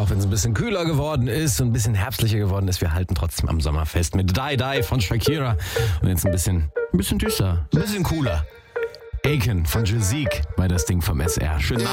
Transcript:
wenn es ein bisschen kühler geworden ist und ein bisschen herbstlicher geworden ist, wir halten trotzdem am Sommer fest mit Die Die von Shakira. Und jetzt ein bisschen düster, ein bisschen cooler. Aiken von Jazik bei das Ding vom SR. Schönen